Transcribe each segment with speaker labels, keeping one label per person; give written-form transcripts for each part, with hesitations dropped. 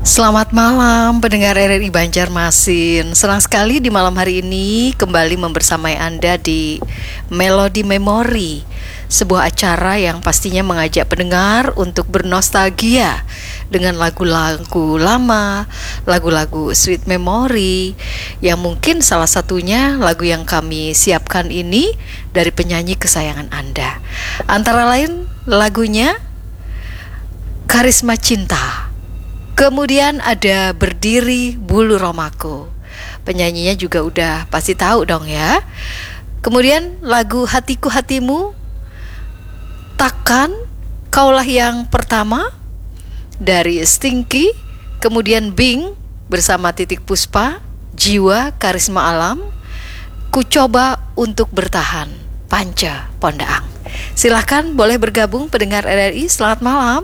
Speaker 1: Selamat malam pendengar RRI Banjarmasin. Senang sekali di malam hari ini kembali membersamai Anda di Melodi Memori, sebuah acara yang pastinya mengajak pendengar untuk bernostalgia dengan lagu-lagu lama, lagu-lagu sweet memory, yang mungkin salah satunya lagu yang kami siapkan ini dari penyanyi kesayangan Anda. Antara lain lagunya Karisma Cinta. Kemudian ada Berdiri Bulu Romaku. Penyanyinya juga udah pasti tahu dong ya. Kemudian lagu Hatiku Hatimu, Takkan, Kaulah Yang Pertama dari Stinky. Kemudian Bing bersama Titik Puspa, Jiwa Karisma Alam, Ku Coba Untuk Bertahan, Panca Pondaang. Silahkan boleh bergabung pendengar RRI. Selamat malam.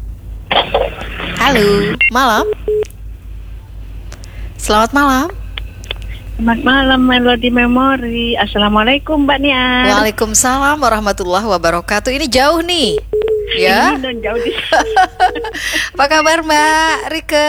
Speaker 1: Halo, malam. Selamat malam.
Speaker 2: Selamat malam Melodi Memori. Assalamualaikum Mbak Niar.
Speaker 1: Waalaikumsalam warahmatullahi wabarakatuh. Ini jauh nih. Ya.
Speaker 2: Ini jauh di.
Speaker 1: Apa kabar Mbak Rike?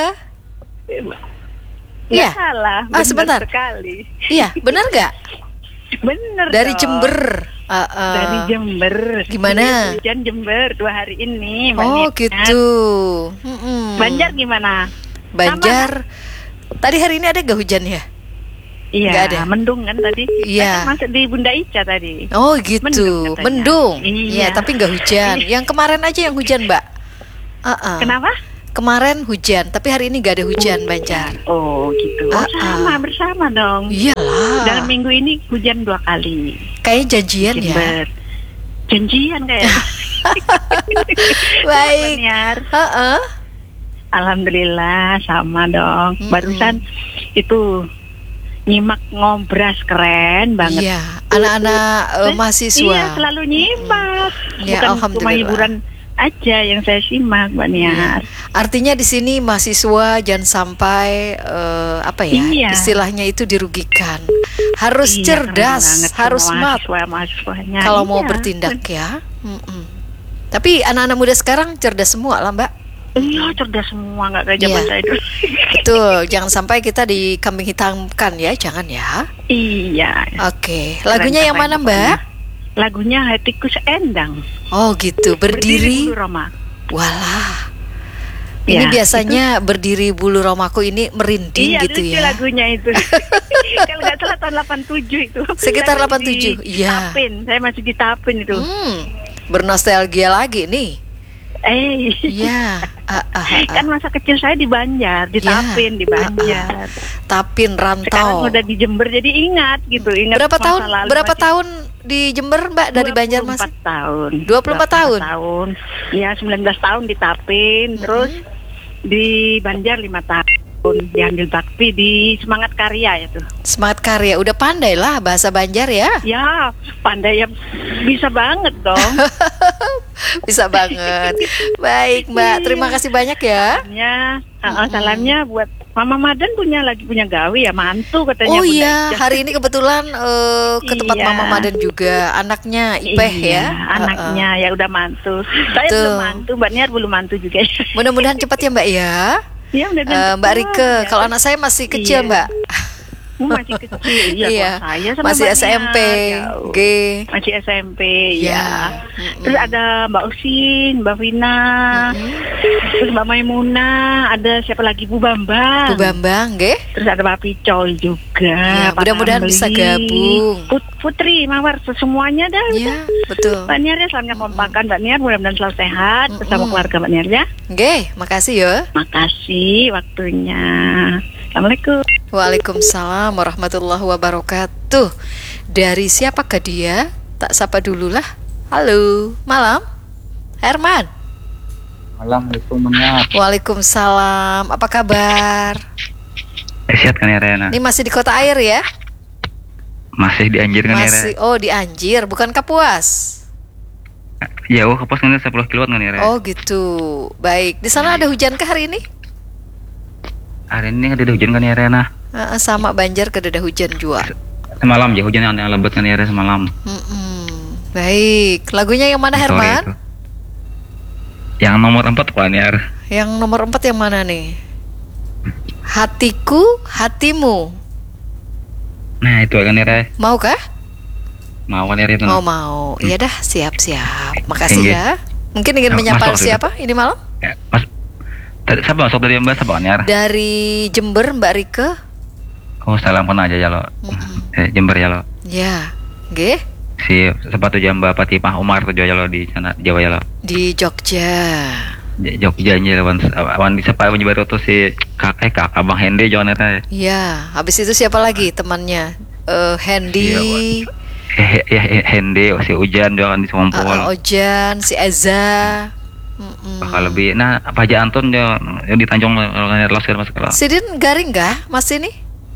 Speaker 2: Ya salah.
Speaker 1: Sebentar.
Speaker 2: Sekali.
Speaker 1: Iya, benar nggak?
Speaker 2: Bener.
Speaker 1: Dari
Speaker 2: dong.
Speaker 1: Jember.
Speaker 2: Dari Jember.
Speaker 1: Gimana?
Speaker 2: Hujan Jember 2 hari ini. Mbak
Speaker 1: Oh
Speaker 2: Niar.
Speaker 1: gitu.
Speaker 2: Banjar gimana?
Speaker 1: Banjar. Tadi hari ini ada nggak hujan ya?
Speaker 2: Iya.
Speaker 1: Nggak ada.
Speaker 2: Mendung kan tadi.
Speaker 1: Iya.
Speaker 2: Saya kan masuk di Bunda Ica tadi.
Speaker 1: Oh gitu.
Speaker 2: Mendung katanya.
Speaker 1: Mendung.
Speaker 2: Iya.
Speaker 1: Tapi nggak hujan. Yang kemarin aja yang hujan Mbak.
Speaker 2: Kenapa?
Speaker 1: Kemarin hujan, tapi hari ini gak ada hujan Banjar.
Speaker 2: Oh gitu. Sama bersama dong.
Speaker 1: Iyalah.
Speaker 2: Dalam minggu ini hujan 2 kali.
Speaker 1: Kayaknya janjian ya.
Speaker 2: Jember. Janjian kayak.
Speaker 1: Baik.
Speaker 2: Niar. Alhamdulillah sama dong. Barusan itu nyimak ngobras keren banget.
Speaker 1: Iya, anak-anak mahasiswa.
Speaker 2: Iya, selalu nyimak.
Speaker 1: Ya,
Speaker 2: Bukan cuma
Speaker 1: alhamdulillah.
Speaker 2: hiburan aja yang saya simak, Mbak Niar.
Speaker 1: Artinya di sini mahasiswa jangan sampai
Speaker 2: Iya.
Speaker 1: istilahnya itu dirugikan. Harus
Speaker 2: Iya,
Speaker 1: cerdas, harus smart
Speaker 2: mahasiswanya.
Speaker 1: kalau mau
Speaker 2: Iya.
Speaker 1: bertindak ya. Tapi anak-anak muda sekarang cerdas semua lah Mbak.
Speaker 2: Iya, cerdas semua, nggak kayak zaman
Speaker 1: Iya.
Speaker 2: saya dulu.
Speaker 1: Betul, jangan sampai kita dikambing hitamkan ya, jangan ya.
Speaker 2: Iya.
Speaker 1: Oke, lagunya yang mana Mbak?
Speaker 2: Lagunya Hatiku Seendang.
Speaker 1: Oh gitu, Berdiri.
Speaker 2: Bulu Roma.
Speaker 1: Walah. Ini
Speaker 2: Ya,
Speaker 1: biasanya Berdiri Bulu Romaku ini merinding
Speaker 2: Iya,
Speaker 1: gitu
Speaker 2: lucu
Speaker 1: ya.
Speaker 2: lagunya itu. Kalau nggak salah tahun 87 itu.
Speaker 1: Sekitar
Speaker 2: Saya masih
Speaker 1: 87, iya.
Speaker 2: Saya masih ditapin itu.
Speaker 1: Bernostalgia lagi nih. Iya.
Speaker 2: Kan masa kecil saya di Banjar, ditapin di Banjar.
Speaker 1: Tapin
Speaker 2: Sekarang
Speaker 1: rantau.
Speaker 2: udah di Jember jadi ingat gitu. Ingat
Speaker 1: Berapa
Speaker 2: masa
Speaker 1: tahun?
Speaker 2: lalu
Speaker 1: Berapa
Speaker 2: masih.
Speaker 1: tahun di Jember Mbak dari Banjarmasin?
Speaker 2: 24 tahun.
Speaker 1: 24 tahun.
Speaker 2: Iya, 19 tahun di Tapin, terus di Banjar 5 tahun. Diambil bakti di Semangat Karya itu.
Speaker 1: Semangat Karya. Udah pandai lah bahasa Banjar ya.
Speaker 2: Ya, pandai ya, bisa banget dong.
Speaker 1: Bisa banget. Baik Mbak, terima kasih banyak ya.
Speaker 2: Salamnya buat Mama Madan lagi punya gawe ya, mantu katanya.
Speaker 1: Oh
Speaker 2: Bunda
Speaker 1: iya,
Speaker 2: Ica.
Speaker 1: hari ini kebetulan ke tempat
Speaker 2: Iya.
Speaker 1: Mama Madan juga. Anaknya Ipeh ya.
Speaker 2: Anaknya ya udah mantu. Saya
Speaker 1: Betul.
Speaker 2: belum mantu, Mbak Niar belum mantu juga.
Speaker 1: Mudah-mudahan cepat ya Mbak ya.
Speaker 2: Iya,
Speaker 1: Mbak Rike, kalau anak saya masih kecil
Speaker 2: Iya.
Speaker 1: Mbak.
Speaker 2: Masih kecil, iya.
Speaker 1: Iya.
Speaker 2: Kalau saya sama
Speaker 1: Masih
Speaker 2: Mbak
Speaker 1: SMP,
Speaker 2: Niar, jauh.
Speaker 1: G.
Speaker 2: Masih SMP,
Speaker 1: Ya.
Speaker 2: ya. Terus ada Mbak Usin, Mbak Vina, terus Mbak Maimuna, ada siapa lagi, Bu Bambang.
Speaker 1: Bu Bambang, nggih.
Speaker 2: Terus ada Pak Picol juga.
Speaker 1: Ya,
Speaker 2: Pak
Speaker 1: mudah-mudahan
Speaker 2: Ramli,
Speaker 1: bisa gabung.
Speaker 2: Putri, Mawar, semuanya dah.
Speaker 1: Iya, betul.
Speaker 2: Mbak Niar ya, salamnya kompakan Mbak Niar, mudah-mudahan selalu sehat bersama keluarga Mbak Niar ya.
Speaker 1: Nggih, makasih ya.
Speaker 2: Makasih waktunya. Assalamualaikum.
Speaker 1: Waalaikumsalam warahmatullahi wabarakatuh. Dari siapakah dia? Tak sapa dulu lah. Halo, malam. Herman.
Speaker 3: Assalamualaikum Niar.
Speaker 1: Waalaikumsalam. Apa kabar?
Speaker 3: Sehat kan ya Rena?
Speaker 1: Ini masih di Kota Air ya?
Speaker 3: Masih di Anjir kan ya Rena?
Speaker 1: Masih. Oh, di Anjir, bukan Kapuas.
Speaker 3: Jauh ke pos kan 10 kilo kan ya Rena?
Speaker 1: Oh, gitu. Baik. Di sana ada hujan kah hari ini?
Speaker 3: Hari ini ada hujan kan ya Rena?
Speaker 1: Sama Banjar kedada hujan juga.
Speaker 3: Semalam ya hujan yang lebat kan ya Rena semalam.
Speaker 1: Baik. Lagunya yang mana
Speaker 3: Sore
Speaker 1: Herman?
Speaker 3: itu. Yang nomor 4 Pak Niar.
Speaker 1: Yang nomor 4 yang mana nih? Hatiku, hatimu.
Speaker 3: Nah itu kan Ere.
Speaker 1: Mau kah?
Speaker 3: Mau kan Ere itu.
Speaker 1: Mau. Iya dah, siap-siap. Makasih
Speaker 3: Tinggi.
Speaker 1: ya. Mungkin ingin menyapa
Speaker 3: Masuk,
Speaker 1: siapa ini malam?
Speaker 3: Ya, Mas. Tadi siapa masuk dari Mbak siapa kan Ere?
Speaker 1: Dari Jember, Mbak Rike.
Speaker 3: Oh salam kena aja ya lo. Jember ya lo.
Speaker 1: Ya, nggih.
Speaker 3: Si sepatu jamba Patipah Umar tuh ya lo di sana Jawa ya lo.
Speaker 1: Di Jogja.
Speaker 3: Jogja aja lawan di sepa menyebar tuh si kak Abang Hende John Ere.
Speaker 1: Ya, habis itu siapa lagi temannya? Hendy.
Speaker 3: Ya Hende si Ujan jangan di Sompol.
Speaker 1: Ojan, si Eza.
Speaker 3: Bakal lebih. Nah, Pak Haji Anton yang di Tanjung Los mas sekarang.
Speaker 1: Sidin garing gak Mas ini?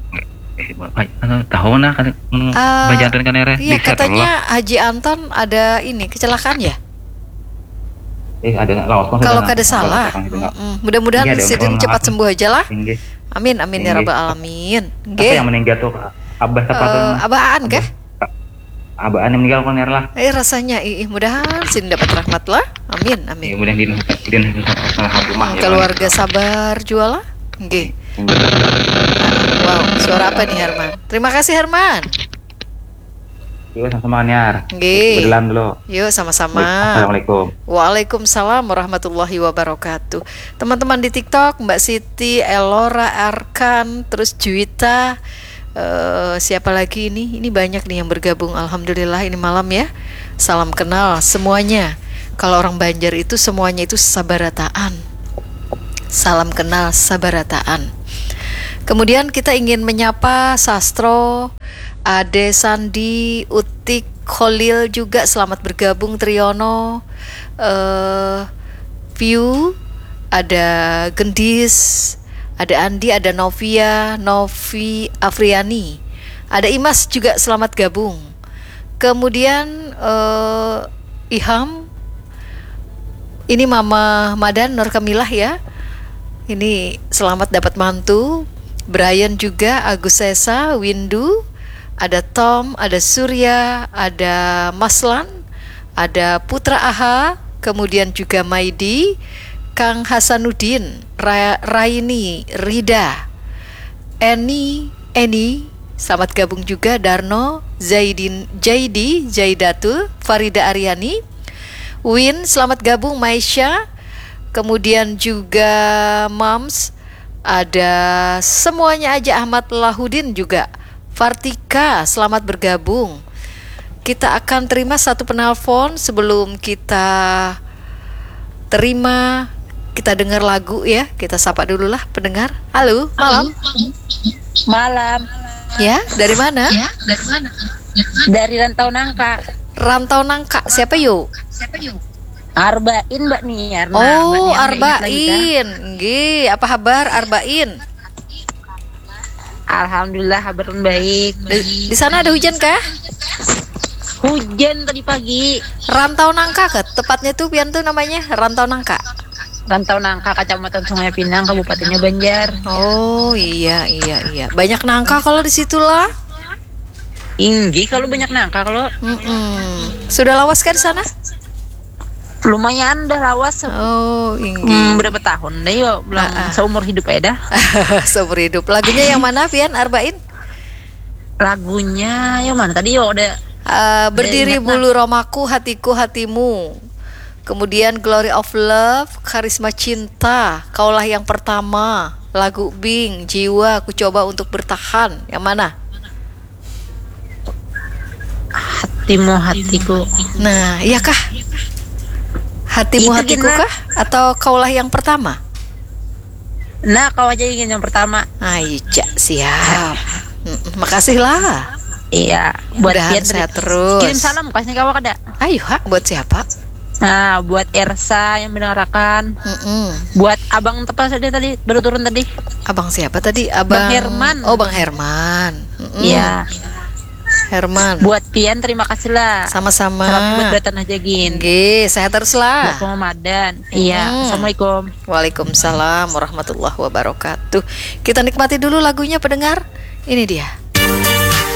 Speaker 3: Tahu nah kan Pak Haji Anton kan Ere.
Speaker 1: Iya, katanya Haji Anton ada ini kecelakaan ya?
Speaker 3: Ada lawas.
Speaker 1: Kalau kada salah. Mudah-mudahan Sidin cepat sembuh aja lah. Amin amin ya rabbal alamin.
Speaker 3: Apa yang meninggal tuh Abah sepatu?
Speaker 1: Abaan kah?
Speaker 3: Abaan yang meninggal kan lah.
Speaker 1: Rasanya mudahan Sidin dapat rahmat lah. Amin amin.
Speaker 3: Mudah-mudahan din rumah.
Speaker 1: Keluarga sabar jualah. Nggih. Wow, suara apa nih Herman? Terima kasih Herman.
Speaker 3: Yuk sama-sama Niar.
Speaker 1: Nggih.
Speaker 3: Berlan dulu.
Speaker 1: Yuk sama-sama.
Speaker 3: Assalamualaikum.
Speaker 1: Waalaikumsalam warahmatullahi wabarakatuh. Teman-teman di TikTok, Mbak Siti, Elora, Arkan, terus Juwita, siapa lagi ini? Ini banyak nih yang bergabung. Alhamdulillah ini malam ya. Salam kenal semuanya. Kalau orang Banjar itu semuanya itu sabarataan. Salam kenal sabarataan. Kemudian kita ingin menyapa Sastro, Ade Sandi, Utik, Kholil juga selamat bergabung, Triyono, View, ada Gendis, ada Andi, ada Novia, Novi Afriani, ada Imas juga selamat gabung. Kemudian Iham, ini Mama Madan Nur Kamilah ya, ini selamat dapat mantu. Brian juga, Agus Sesa, Windu, ada Tom, ada Surya, ada Maslan, ada Putra Aha, kemudian juga Maidi, Kang Hasanuddin, Raini, Rida, Eni, selamat gabung juga, Darno, Jaidi, Jaidatul, Farida Aryani, Win, selamat gabung, Maisha, kemudian juga Mams, ada semuanya aja, Ahmad Lahudin juga, Fartika, selamat bergabung. Kita akan terima satu penelpon sebelum kita terima, kita dengar lagu ya. Kita sapa dulu lah pendengar. Halo, malam.
Speaker 4: Malam.
Speaker 1: Ya, dari mana?
Speaker 4: Dari Rantau Nangka.
Speaker 1: Rantau Nangka, siapa yuk?
Speaker 4: Arbain Mbak Niar.
Speaker 1: Oh, Arbain. Nggih, apa kabar Arbain?
Speaker 4: Alhamdulillah kabar baik.
Speaker 1: Di sana ada hujan kah?
Speaker 4: Hujan tadi pagi.
Speaker 1: Rantau Nangka ke? Tepatnya tuh pian tuh namanya Rantau Nangka.
Speaker 4: Rantau Nangka, Kecamatan Sungai Pinang, Kabupatennya Banjar.
Speaker 1: Oh, iya. Banyak nangka kalau di situ lah.
Speaker 4: Inggi kalau banyak nangka kalau.
Speaker 1: Sudah lawas kan di sana?
Speaker 4: Lumayan dah lawas.
Speaker 1: Oh, inggi.
Speaker 4: Berapa tahun deh yuk, belum seumur hidup ya dah.
Speaker 1: Seumur hidup. Lagunya yang mana Pian Arbain?
Speaker 4: Lagunya yang mana tadi yuk udah.
Speaker 1: Berdiri bulu romaku, hatiku hatimu. Kemudian Glory of Love, Karisma Cinta, Kaulah Yang Pertama, lagu Bing, Jiwa, Ku Coba Untuk Bertahan. Yang mana?
Speaker 4: Hatimu hatiku.
Speaker 1: Nah, iya kah? Hatimu
Speaker 4: Itu
Speaker 1: hatiku
Speaker 4: gimana?
Speaker 1: kah? Atau Kaulah Yang Pertama?
Speaker 4: Nah, kau aja ingin yang pertama.
Speaker 1: Iya, siap. Makasih lah.
Speaker 4: Iya, buat
Speaker 1: Mudahan
Speaker 4: Pian
Speaker 1: sehat terus.
Speaker 4: Kirim salam kasih kawan kada.
Speaker 1: Ayo, buat siapa?
Speaker 4: Nah, buat Ersa yang mendengarkan. Buat abang tepas tadi baru turun tadi.
Speaker 1: Abang siapa tadi? Abang
Speaker 4: Herman.
Speaker 1: Oh, Bang Herman.
Speaker 4: Iya.
Speaker 1: Herman.
Speaker 4: Buat Pian terima kasih lah.
Speaker 1: Sama-sama.
Speaker 4: Salam buat Bratan Hajagin.
Speaker 1: Oke, sehat terus lah.
Speaker 4: Buat Ramadan. Iya. Assalamualaikum.
Speaker 1: Waalaikumsalam warahmatullahi wabarakatuh. Kita nikmati dulu lagunya pendengar. Ini dia.